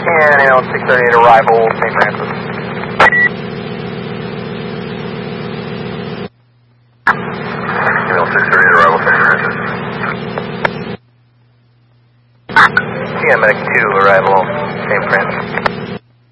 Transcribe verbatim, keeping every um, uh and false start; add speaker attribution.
Speaker 1: And you know, six thirty-eight arrival, Saint Francis. You know, six thirty-eight arrival, Saint Francis. T M X two arrival, Saint Francis.